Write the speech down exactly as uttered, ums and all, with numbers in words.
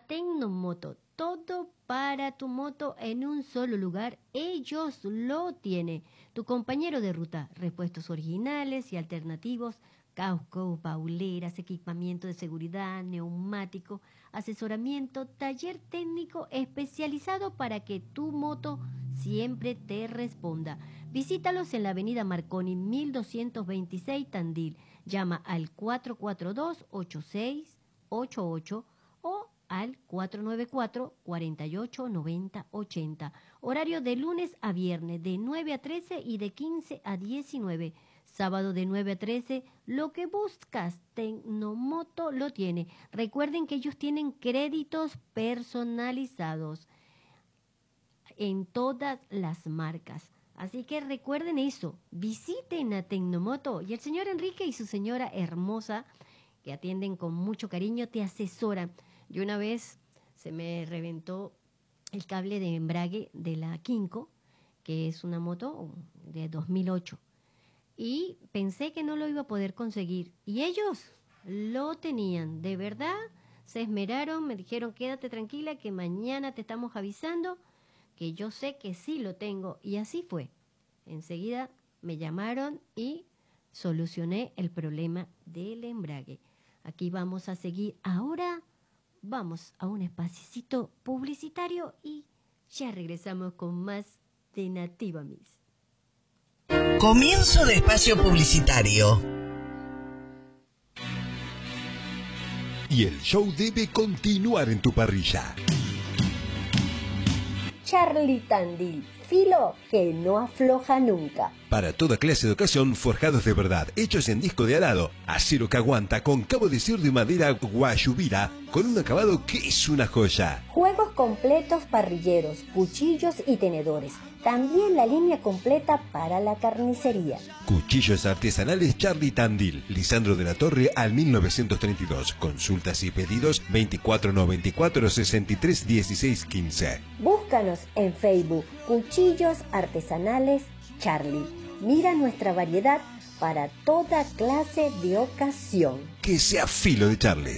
Tecnomoto. Todo para tu moto en un solo lugar. Ellos lo tienen. Tu compañero de ruta. Repuestos originales y alternativos. Casco, pauleras, equipamiento de seguridad, neumático, asesoramiento, taller técnico especializado para que tu moto siempre te responda. Visítalos en la avenida Marconi mil doscientos veintiséis Tandil. Llama al cuatro cuatro dos, ocho seis ocho ocho o al cuatro nueve cuatro, cuatro ocho, nueve cero ocho cero. Horario de lunes a viernes de nueve a trece y de quince a diecinueve. Sábado de nueve a trece, lo que buscas, Tecnomoto lo tiene. Recuerden que ellos tienen créditos personalizados en todas las marcas. Así que recuerden eso, visiten a Tecnomoto y el señor Enrique y su señora hermosa, que atienden con mucho cariño, te asesoran. Yo una vez se me reventó el cable de embrague de la Kinko, que es una moto de dos mil ocho. Y pensé que no lo iba a poder conseguir. Y ellos lo tenían. De verdad, se esmeraron, me dijeron, quédate tranquila que mañana te estamos avisando, que yo sé que sí lo tengo. Y así fue. Enseguida me llamaron y solucioné el problema del embrague. Aquí vamos a seguir. Ahora vamos a un espacito publicitario y ya regresamos con más de Nativa Miss. Comienzo de espacio publicitario. Y el show debe continuar en tu parrilla. Charlie Tandil, filo que no afloja nunca. Para toda clase de ocasión, forjados de verdad, hechos en disco de arado, acero que aguanta, con cabo de cerdo y madera guayubira, con un acabado que es una joya. Juegos completos parrilleros, cuchillos y tenedores. También la línea completa para la carnicería. Cuchillos artesanales Charlie Tandil, Lisandro de la Torre al mil novecientos treinta y dos. Consultas y pedidos veinticuatro noventa y cuatro, sesenta y tres dieciséis quince. Búscanos en Facebook, Cuchillos Artesanales Charlie. Mira nuestra variedad para toda clase de ocasión. Que sea filo de Charlie.